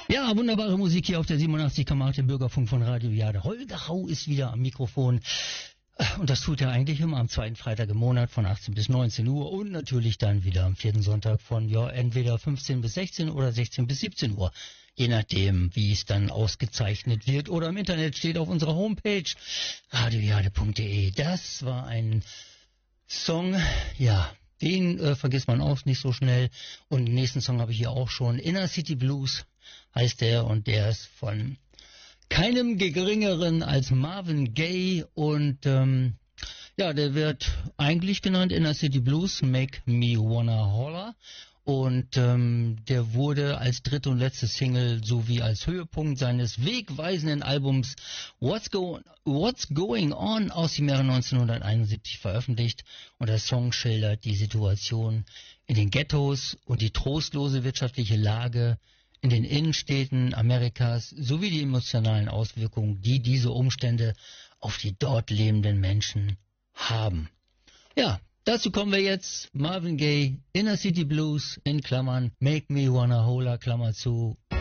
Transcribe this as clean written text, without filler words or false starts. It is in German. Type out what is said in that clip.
Ja, wunderbare Musik hier auf der 87,8 im Bürgerfunk von Radio Jade. Holger Hau ist wieder am Mikrofon. Und das tut er eigentlich immer am zweiten Freitag im Monat von 18 bis 19 Uhr und natürlich dann wieder am vierten Sonntag von entweder 15 bis 16 oder 16 bis 17 Uhr. Je nachdem, wie es dann ausgezeichnet wird oder im Internet steht auf unserer Homepage radiojade.de. Das war ein Song, ja, den vergisst man auch nicht so schnell. Und den nächsten Song habe ich hier auch schon. Inner City Blues heißt der und der ist von keinem geringeren als Marvin Gaye und ja, der wird eigentlich genannt Inner City Blues, Make Me Wanna Holler. Und der wurde als dritte und letzte Single sowie als Höhepunkt seines wegweisenden Albums What's Going On aus dem Jahre 1971 veröffentlicht. Und der Song schildert die Situation in den Ghettos und die trostlose wirtschaftliche Lage in den Innenstädten Amerikas sowie die emotionalen Auswirkungen, die diese Umstände auf die dort lebenden Menschen haben. Ja, dazu kommen wir jetzt. Marvin Gaye, Inner City Blues, in Klammern, Make Me Wanna Holler, Klammer zu.